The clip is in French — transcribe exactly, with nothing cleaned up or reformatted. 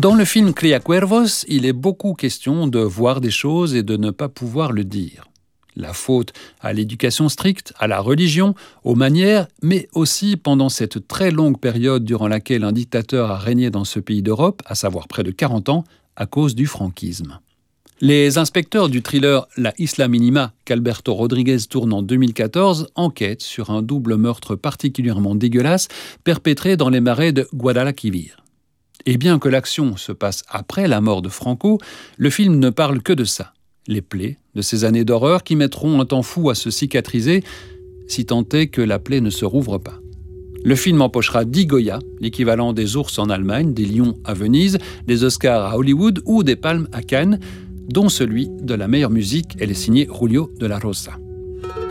Dans le film Cría Cuervos, il est beaucoup question de voir des choses et de ne pas pouvoir le dire. La faute à l'éducation stricte, à la religion, aux manières, mais aussi pendant cette très longue période durant laquelle un dictateur a régné dans ce pays d'Europe, à savoir près de quarante ans, à cause du franquisme. Les inspecteurs du thriller La Isla Minima qu'Alberto Rodriguez tourne en deux mille quatorze enquêtent sur un double meurtre particulièrement dégueulasse perpétré dans les marais de Guadalquivir. Et bien que l'action se passe après la mort de Franco, le film ne parle que de ça, les plaies de ces années d'horreur qui mettront un temps fou à se cicatriser, si tant est que la plaie ne se rouvre pas. Le film empochera dix Goya, l'équivalent des ours en Allemagne, des lions à Venise, des Oscars à Hollywood ou des palmes à Cannes, dont celui de la meilleure musique, elle est signée Julio de la Rosa.